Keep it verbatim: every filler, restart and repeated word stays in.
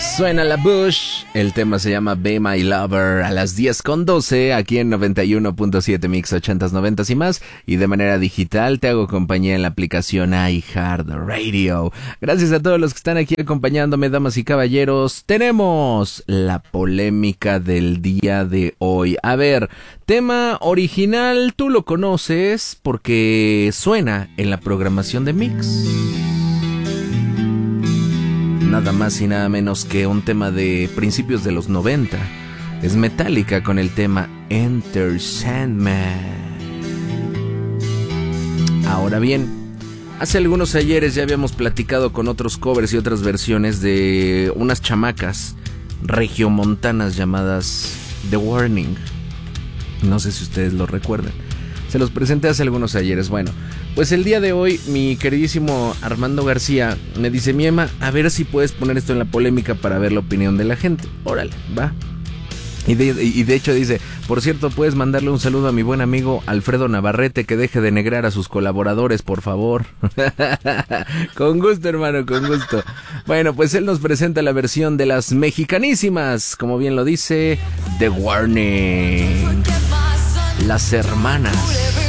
Suena la Bush, el tema se llama Be My Lover a las diez con doce aquí en noventa y uno punto siete Mix ochentas, noventas y más, y de manera digital te hago compañía en la aplicación iHeartRadio. Gracias a todos los que están aquí acompañándome, damas y caballeros. Tenemos la polémica del día de hoy. A ver, tema original, tú lo conoces porque suena en la programación de Mix. Nada más y nada menos que un tema de principios de los noventa. Es Metallica con el tema Enter Sandman. Ahora bien, hace algunos ayeres ya habíamos platicado con otros covers y otras versiones de unas chamacas regiomontanas llamadas The Warning. No sé si ustedes lo recuerdan. Se los presenté hace algunos ayeres. Bueno, pues el día de hoy mi queridísimo Armando García me dice: mi Emma, a ver si puedes poner esto en la polémica para ver la opinión de la gente. Órale, va. Y de, y de hecho dice: por cierto, puedes mandarle un saludo a mi buen amigo Alfredo Navarrete, que deje de negrar a sus colaboradores, por favor. Con gusto, hermano, con gusto. Bueno, pues él nos presenta la versión de las mexicanísimas, como bien lo dice, The Warning, las hermanas.